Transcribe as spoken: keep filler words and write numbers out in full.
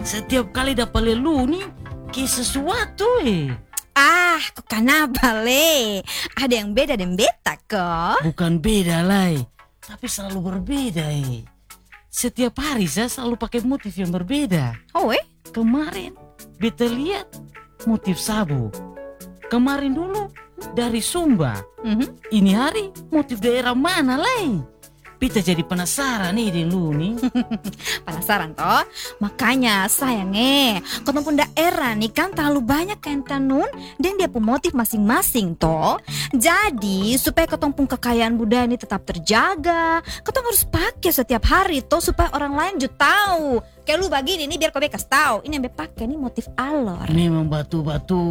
Setiap kali dapat lelu nih kayak sesuatu eh. Ah, kok kenapa le? Ada yang beda dan beta kok. Bukan beda lah, tapi selalu berbeda eh. Setiap hari saya selalu pakai motif yang berbeda. Oh eh? Kemarin beta lihat motif sabu. Kemarin dulu dari Sumba. Mhm. Ini hari motif daerah mana lah? Beta jadi penasaran nih dengan lu nih. Penasaran toh? Makanya sayang eh, ketemu pun daerah nih kan terlalu banyak kain tenun dan dia pun motif masing-masing toh. Jadi supaya ketemu pun kekayaan budaya ini tetap terjaga, ketemu harus pakai setiap hari toh supaya orang lain juga tahu. Kayak lu begini nih biar kau bekas tahu. Ini yang be pakai nih motif alor. Memang batu-batu